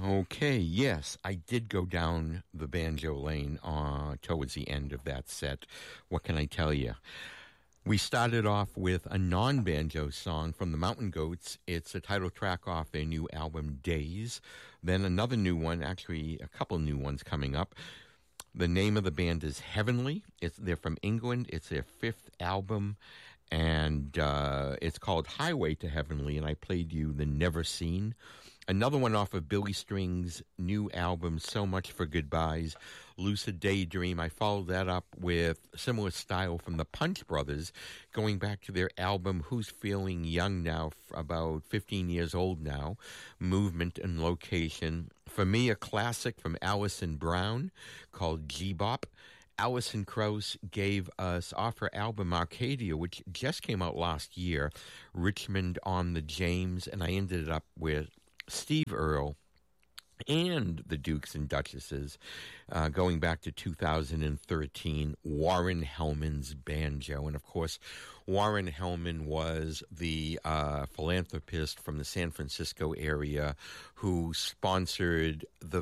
Okay, yes, I did go down the banjo lane towards the end of that set. What can I tell you? We started off with a non-banjo song from the Mountain Goats. It's a title track off their new album, Days. Then another new one, actually a couple new ones coming up. The name of the band is Heavenly. They're from England. It's their fifth album, and it's called Highway to Heavenly, and I played you The Never Seen. Another one off of Billy String's new album, So Much for Goodbyes, Lucid Daydream. I followed that up with similar style from the Punch Brothers, going back to their album Who's Feeling Young Now, about 15 years old now, Movement and Location. For me, a classic from Alison Brown called G-Bop. Alison Krauss gave us off her album Arcadia, which just came out last year, Richmond on the James, and I ended up with Steve Earle and the Dukes and Duchesses, going back to 2013, Warren Hellman's banjo. And of course, Warren Hellman was the philanthropist from the San Francisco area who sponsored the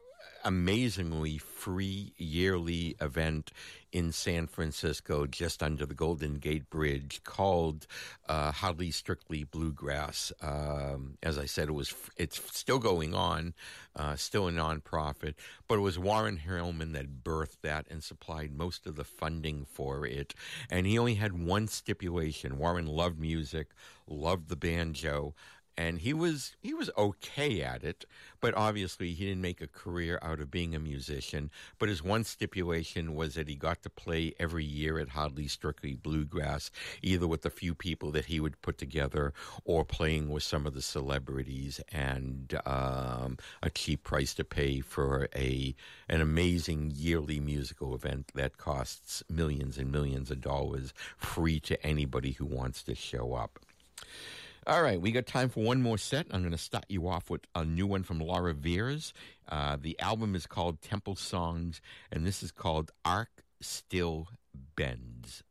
amazingly free yearly event in San Francisco just under the Golden Gate Bridge called Hardly Strictly Bluegrass. As I said, it's still going on, still a nonprofit, but it was Warren Hellman that birthed that and supplied most of the funding for it. And he only had one stipulation. Warren loved music, loved the banjo, and he was okay at it, but obviously he didn't make a career out of being a musician. But his one stipulation was that he got to play every year at Hardly Strictly Bluegrass, either with the few people that he would put together or playing with some of the celebrities, and a cheap price to pay for an amazing yearly musical event that costs millions and millions of dollars, free to anybody who wants to show up. All right, we got time for one more set. I'm going to start you off with a new one from Laura Veirs. The album is called Temple Songs, and this is called Arc Still Bends.